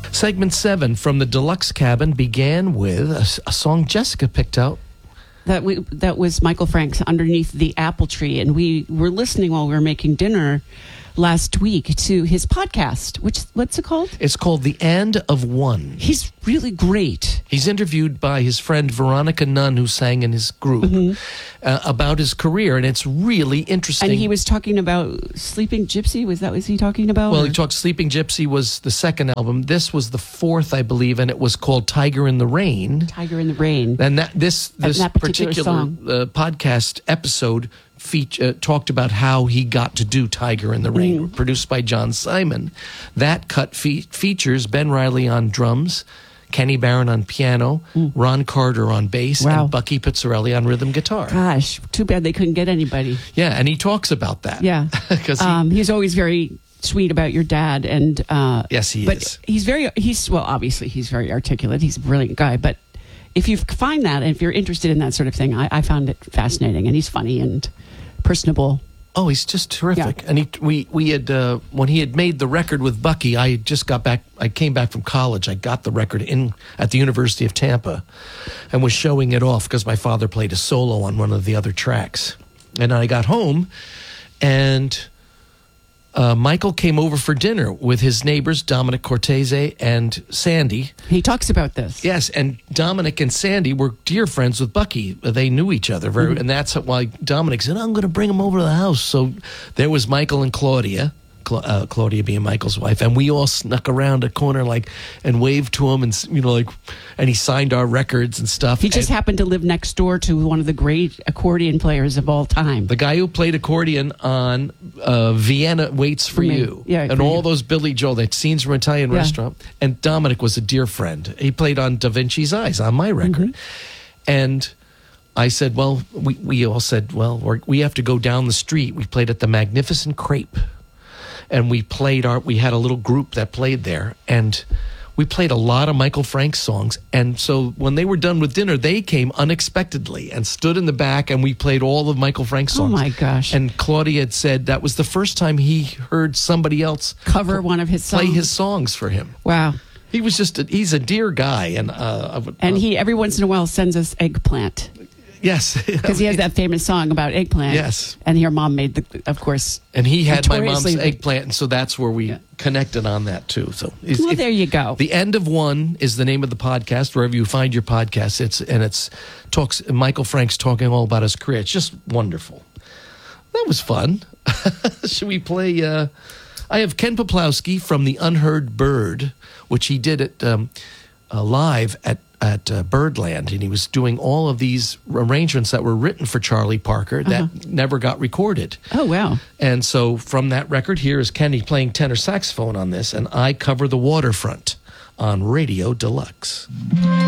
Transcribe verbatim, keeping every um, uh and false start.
Segment seven from the Deluxe Cabin began with a, a song Jessica picked out. That we that was Michael Frank's Underneath the Apple Tree, and we were listening while we were making dinner last week to his podcast. Which what's it called? It's called The End of One. He's really great. He's interviewed by his friend Veronica Nunn, who sang in his group, mm-hmm. uh, about his career, and it's really interesting. And he was talking about Sleeping Gypsy. Was that was he talking about? Well, or? he talked. Sleeping Gypsy was the second album. This was the fourth, I believe, and it was called Tiger in the Rain. Tiger in the Rain. And that this this that particular, particular uh, podcast episode feature, uh, talked about how he got to do Tiger in the Rain, mm. produced by John Simon. That cut fe- features Ben Riley on drums, Kenny Barron on piano, mm. Ron Carter on bass, wow. and Bucky Pizzarelli on rhythm guitar. Gosh, too bad they couldn't get anybody. Yeah, and he talks about that. Yeah, because he, um, he's always very sweet about your dad, and uh, yes, he but is. He's very he's well, obviously he's very articulate. He's a brilliant guy, but if you find that, and if you're interested in that sort of thing, I, I found it fascinating, and he's funny and personable. Oh, he's just terrific. Yeah. And he, we, we had, uh, when he had made the record with Bucky, I just got back, I came back from college. I got the record in at the University of Tampa and was showing it off because my father played a solo on one of the other tracks. And I got home and uh, Michael came over for dinner with his neighbors, Dominic Cortese and Sandy. He talks about this. Yes, and Dominic and Sandy were dear friends with Bucky. They knew each other, very, mm-hmm. and that's why Dominic said, I'm going to bring him over to the house. So there was Michael and Claudia, Cla- uh, Claudia being Michael's wife, and we all snuck around a corner like and waved to him, and you know, like, and he signed our records and stuff. He just and happened to live next door to one of the great accordion players of all time. The guy who played accordion on uh, Vienna Waits for Me. You, yeah, and all you. Those Billy Joel, that Scenes from Italian yeah. Restaurant. And Dominic was a dear friend. He played on Da Vinci's Eyes on my record, mm-hmm. and I said, well, we we all said, well, we're, we have to go down the street. We played at the Magnificent Crepe. And we played our, we had a little group that played there, and we played a lot of Michael Frank songs. And so when they were done with dinner, they came unexpectedly and stood in the back, and we played all of Michael Frank songs. Oh my gosh. And Claudia had said that was the first time he heard somebody else cover pl- one of his songs. Play his songs for him. Wow. He was just, a, he's a dear guy. And, uh, uh, and he, every once in a while, sends us eggplant. Yes. Because he has that famous song about eggplant. Yes. And your mom made, the, of course. And he had my mom's the, eggplant, and so that's where we yeah. connected on that, too. So, well, there you go. The End of One is the name of the podcast, wherever you find your podcast. It's And it's talks. Michael Frank's talking all about his career. It's just wonderful. That was fun. Should we play? Uh, I have Ken Poplowski from The Unheard Bird, which he did at um, uh, live at at uh, Birdland, and he was doing all of these arrangements that were written for Charlie Parker that uh-huh. never got recorded. Oh, wow. And so from that record, here is Kenny playing tenor saxophone on this, and I cover the waterfront on Radio Deluxe.